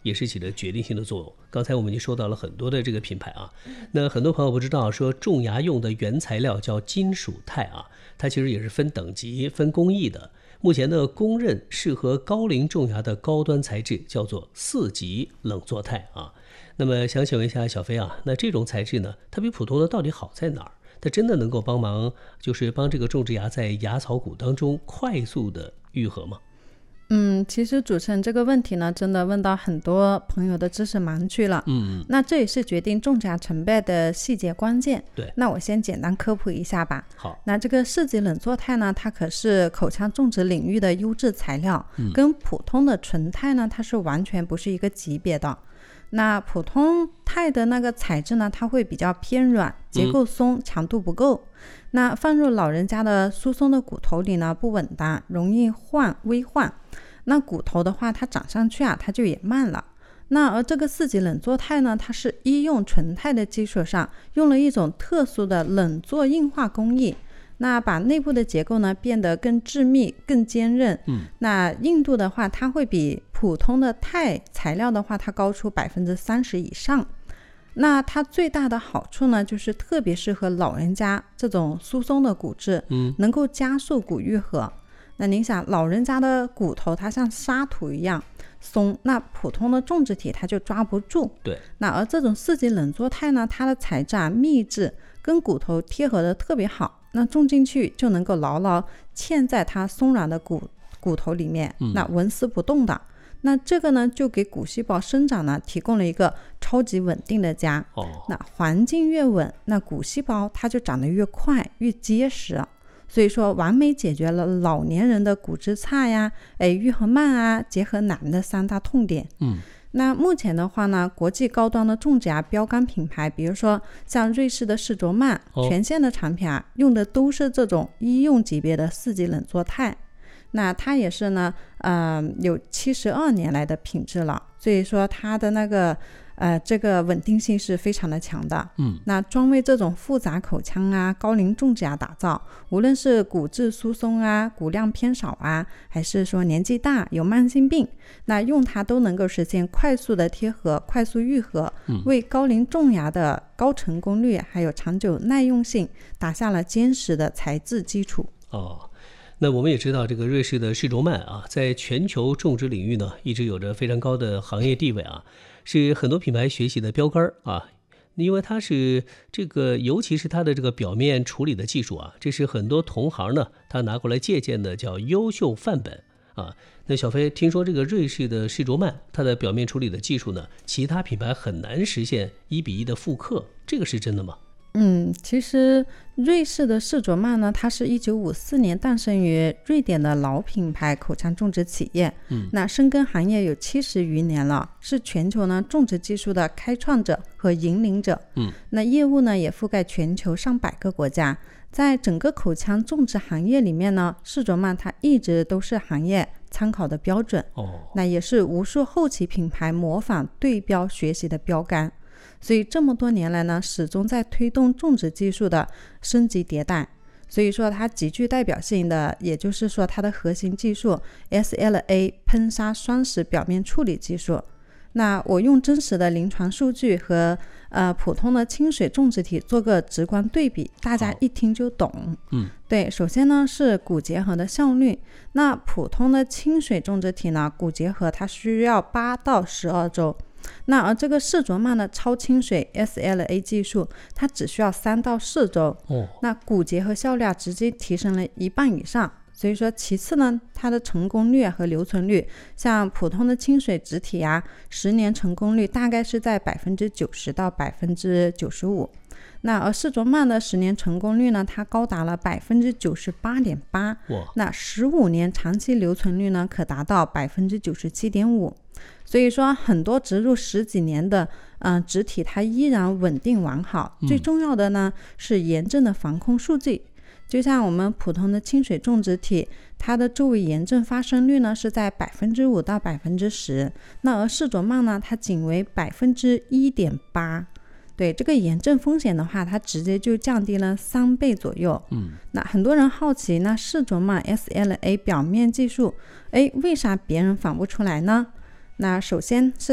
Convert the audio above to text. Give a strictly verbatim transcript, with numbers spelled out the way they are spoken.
也是起了决定性的作用。刚才我们已经说到了很多的这个品牌啊，那很多朋友不知道说种牙用的原材料叫金属钛啊，它其实也是分等级分工艺的。目前呢，公认适合高龄种牙的高端材质叫做四级冷作钛啊。那么想请问一下小飞啊，那这种材质呢，它比普通的到底好在哪儿？它真的能够帮忙，就是帮这个种植牙在牙槽骨当中快速的愈合吗？ 嗯，其实主持人这个问题呢，真的问到很多朋友的知识盲区了。 嗯， 那这也是决定种植牙成败的细节关键。 对， 那我先简单科普一下吧。 好， 那这个四级冷作钛呢，它可是口腔种植领域的优质材料，嗯、跟普通的纯钛呢，它是完全不是一个级别的。那普通钛的那个材质呢，它会比较偏软，结构松，嗯、强度不够。那放入老人家的疏松的骨头里呢，不稳当，容易换微换。那骨头的话，它长上去啊，它就也慢了。那而这个四级冷作钛呢，它是医用纯钛的基础上，用了一种特殊的冷作硬化工艺。那把内部的结构呢变得更致密、更坚韧。嗯，那硬度的话，它会比普通的钛材料的话，它高出百分之三十以上。那它最大的好处呢，就是特别适合老人家这种疏松的骨质，嗯，能够加速骨愈合。那您想，老人家的骨头它像沙土一样松，那普通的种植体它就抓不住。 对。 那而这种四级冷作钛呢，它的材质啊密质，跟骨头贴合的特别好。那种进去就能够牢牢嵌在它松软的骨骨头里面，嗯、那纹丝不动的。那这个呢，就给骨细胞生长呢提供了一个超级稳定的家。哦、那环境越稳，那骨细胞它就长得越快越结实。所以说，完美解决了老年人的骨质差呀、哎愈合慢啊、结合难的三大痛点。嗯。那目前的话呢，国际高端的种植牙标杆品牌，比如说像瑞士的士卓曼，哦、全线的产品啊，用的都是这种医用级别的四级冷作钛。那它也是呢，呃，有七十二年来的品质了，所以说它的那个呃这个稳定性是非常的强的。嗯，那专为这种复杂口腔啊、高龄种植牙打造，无论是骨质疏松啊、骨量偏少啊，还是说年纪大有慢性病，那用它都能够实现快速的贴合、快速愈合，嗯、为高龄种牙的高成功率还有长久耐用性打下了坚实的材质基础。 哦。那我们也知道，这个瑞士的士卓曼啊，在全球种植领域呢，一直有着非常高的行业地位啊，是很多品牌学习的标杆啊。因为它是这个，尤其是它的这个表面处理的技术啊，这是很多同行呢，他拿过来借鉴的，叫优秀范本啊。那小飞，听说这个瑞士的士卓曼，它的表面处理的技术呢，其他品牌很难实现一比一的复刻，这个是真的吗？ 嗯，其实瑞士的士卓曼呢，它是一九五四年诞生于瑞典的老品牌口腔种植企业。嗯，那深耕行业有七十余年了，是全球呢种植技术的开创者和引领者。嗯，那业务呢也覆盖全球上百个国家，在整个口腔种植行业里面呢，士卓曼它一直都是行业参考的标准。哦，那也是无数后起品牌模仿对标学习的标杆。所以这么多年来呢，始终在推动种植技术的升级迭代。所以说它极具代表性的，也就是说它的核心技术 S L A 喷砂双蚀表面处理技术。那我用真实的临床数据和呃普通的清水种植体做个直观对比，大家一听就懂。嗯，对，首先呢是骨结合的效率。那普通的清水种植体呢，骨结合它需要八到十二周。那而这个士卓曼的超清水 S L A 技术，它只需要三到四周。哦，那骨结合效率啊直接提升了一半以上。所以说，其次呢，它的成功率和留存率，像普通的清水植体啊，十年成功率大概是在百分之九十到百分之九十五。那而士卓曼的十年成功率呢，它高达了百分之九十八点八。那十五年长期留存率呢，可达到百分之九十七点五。所以说，很多植入十几年的嗯、呃、植体，它依然稳定完好。最重要的呢是严正的防控数据。就像我们普通的清水种植体，它的周围炎症发生率呢是在百分之五到百分之十，那而士卓曼呢，它仅为百分之一点八。对这个炎症风险的话，它直接就降低了三倍左右。嗯，那很多人好奇，那士卓曼 S L A 表面技术，哎，为啥别人仿不出来呢？那首先是